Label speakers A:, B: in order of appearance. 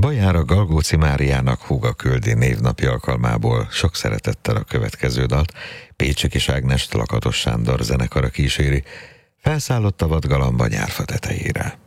A: Bajára Galgóci Máriának húga küldi névnapi alkalmából sok szeretettel a következő dalt. Pécsi Kis Ágnest Lakatos Sándor zenekara kíséri. Felszállott a vadgalamba nyárfa tetejére.